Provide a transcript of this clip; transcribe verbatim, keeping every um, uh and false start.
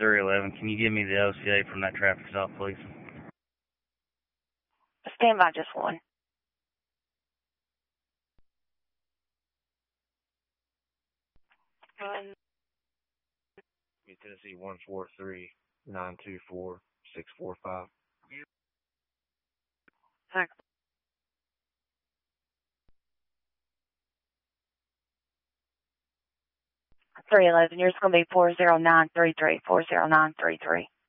three eleven. Can you give me the O C A from that traffic stop, please? Stand by just one. Um, Tennessee one four three nine two four six four five. Thanks. three eleven, yours going to be four zero nine three three, four zero nine three three.